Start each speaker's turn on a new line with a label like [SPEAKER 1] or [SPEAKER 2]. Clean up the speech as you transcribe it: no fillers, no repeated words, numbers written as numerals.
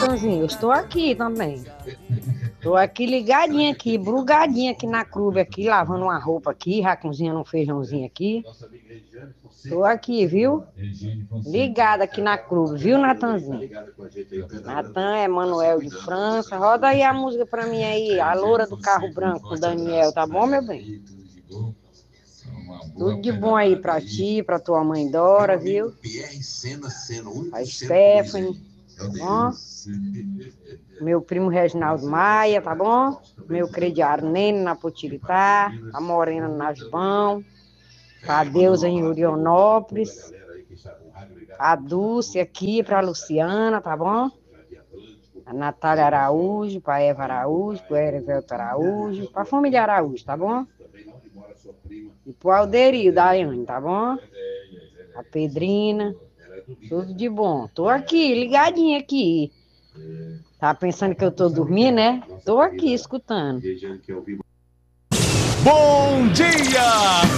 [SPEAKER 1] Natanzinho, eu estou aqui também. Estou aqui ligadinha aqui, brugadinha aqui na clube aqui, lavando uma roupa aqui, já cozinhando um feijãozinho aqui. Estou aqui, viu? Ligada aqui na clube, viu, Natanzinho? Natan é Manuel de França. Roda aí a música pra mim aí, a loura do carro branco com o Daniel, tá bom, meu bem? Tudo de bom aí pra ti, pra tua mãe Dora, viu? A Stephanie, tá bom? Meu primo Reginaldo Maia, tá bom? Meu crediário Nene na Potiritá, a Morena na Jubão, a Deusa em Urionópolis, a Dulce aqui pra Luciana, tá bom? A Natália Araújo, pra Eva Araújo, pro Erivelto Araújo, pra família Araújo, tá bom? E pro Alderio, Daiane, tá bom? A Pedrina, tudo de bom. Tô aqui, ligadinha aqui. Tá pensando que eu tô dormindo, né? Tô aqui escutando.
[SPEAKER 2] Bom dia!